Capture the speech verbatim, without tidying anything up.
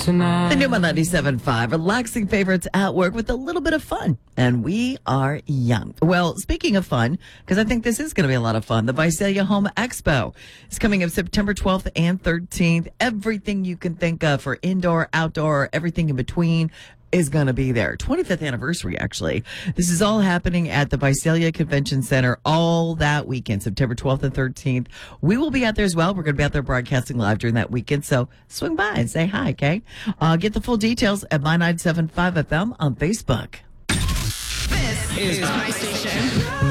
tonight. The new one ninety-seven point five, relaxing favorites at work with a little bit of fun. And we are young. Well, speaking of fun, because I think this is going to be a lot of fun, the Visalia Home Expo is coming up September twelfth and thirteenth. Everything you can think of for indoor, outdoor, everything in between is going to be there. twenty-fifth anniversary, actually. This is all happening at the Visalia Convention Center all that weekend, September twelfth and thirteenth. We will be out there as well. We're going to be out there broadcasting live during that weekend. So swing by and say hi, okay? Uh, get the full details at My ninety-seven point five F M on Facebook. This is my station.